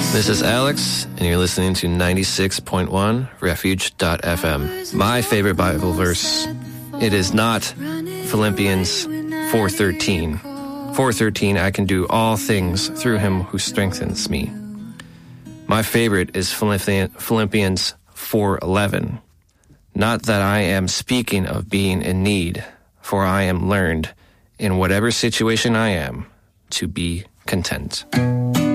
This is Alex, and you're listening to 96.1 Refuge.fm. My favorite Bible verse, it is not Philippians 4:13. 4:13, I can do all things through him who strengthens me. My favorite is Philippians 4:11. Not that I am speaking of being in need, for I am learned, in whatever situation I am, to be content.